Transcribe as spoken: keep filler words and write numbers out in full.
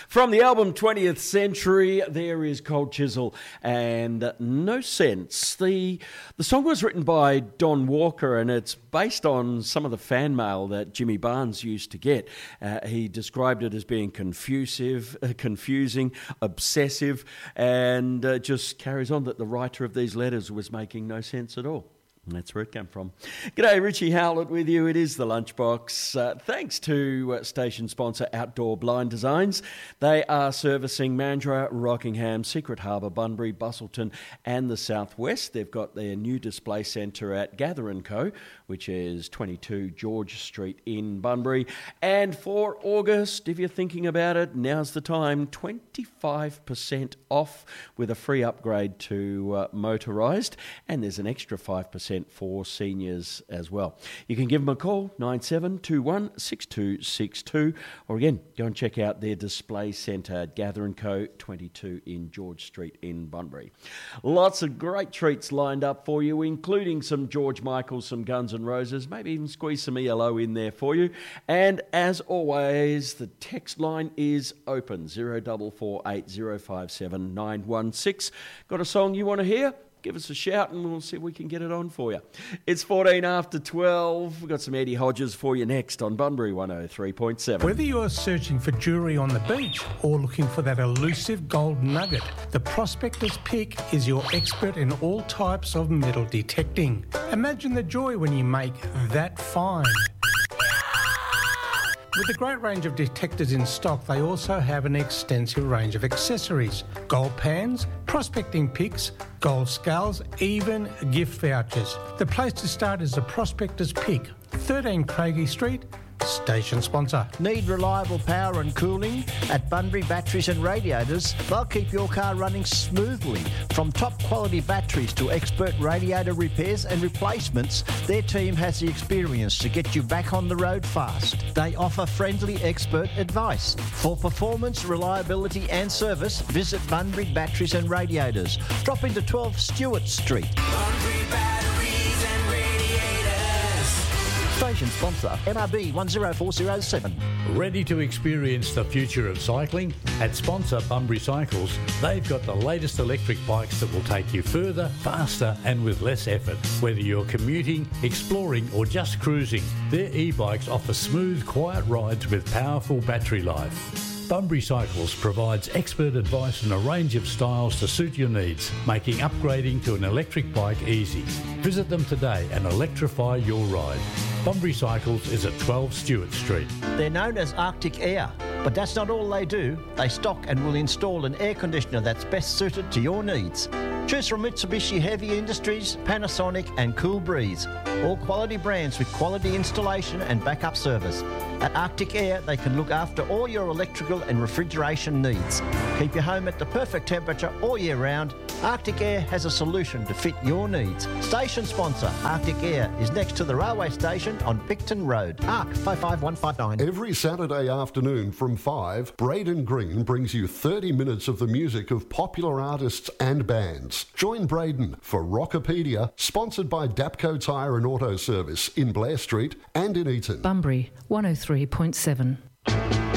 From the album twentieth Century, there is Cold Chisel and uh, No Sense. The the song was written by Don Walker, and it's based on some of the fan mail that Jimmy Barnes used to get. Uh, he described it as being confusive, uh, confusing, obsessive, and uh, just carries on that the writer of these letters was making no sense at all. And that's where it came from. G'day, Richie Howlett with you. It is The Lunchbox. Uh, thanks to uh, station sponsor Outdoor Blind Designs. They are servicing Mandurah, Rockingham, Secret Harbour, Bunbury, Bustleton and the Southwest. They've got their new display centre at Gather and Co, which is twenty-two George Street in Bunbury. And for August, if you're thinking about it, now's the time, twenty-five percent off with a free upgrade to uh, motorised. And there's an extra five percent for seniors as well. You can give them a call, nine seven two one, six two six two, or again, go and check out their display centre, Gather and Co, twenty-two in George Street in Bunbury. Lots of great treats lined up for you, including some George Michael, some Guns N' Roses, maybe even squeeze some E L O in there for you. And as always, the text line is open, zero four four eight zero five seven nine one six. Got a song you want to hear? Give us a shout and we'll see if we can get it on for you. It's fourteen after twelve. We've got some Eddie Hodges for you next on Bunbury one oh three point seven. Whether you're searching for jewellery on the beach or looking for that elusive gold nugget, the Prospector's Pick is your expert in all types of metal detecting. Imagine the joy when you make that find. With a great range of detectors in stock, they also have an extensive range of accessories. Gold pans, prospecting picks, gold scales, even gift vouchers. The place to start is the Prospector's Pick, thirteen Craigie Street, station sponsor. Need reliable power and cooling? At Bunbury Batteries and Radiators, they'll keep your car running smoothly. From top quality batteries to expert radiator repairs and replacements, their team has the experience to get you back on the road fast. They offer friendly expert advice. For performance, reliability and service, visit Bunbury Batteries and Radiators. Drop into twelve Stewart Street. Bunbury Batteries and Radiators. Station sponsor, M R B one zero four zero seven. Ready to experience the future of cycling? At sponsor Bunbury Cycles, they've got the latest electric bikes that will take you further, faster and with less effort. Whether you're commuting, exploring or just cruising, their e-bikes offer smooth, quiet rides with powerful battery life. Bunbury Cycles provides expert advice and a range of styles to suit your needs, making upgrading to an electric bike easy. Visit them today and electrify your ride. Bunbury Cycles is at twelve Stewart Street. They're known as Arctic Air, but that's not all they do. They stock and will install an air conditioner that's best suited to your needs. Choose from Mitsubishi Heavy Industries, Panasonic and Cool Breeze. All quality brands with quality installation and backup service. At Arctic Air, they can look after all your electrical and refrigeration needs. Keep your home at the perfect temperature all year round. Arctic Air has a solution to fit your needs. Station sponsor, Arctic Air, is next to the railway station on Picton Road. A R C five five one five nine. Every Saturday afternoon from five, Braden Green brings you thirty minutes of the music of popular artists and bands. Join Braden for Rockopedia, sponsored by Dapco Tyre and Auto Service in Blair Street and in Eaton. Bunbury one oh three point seven.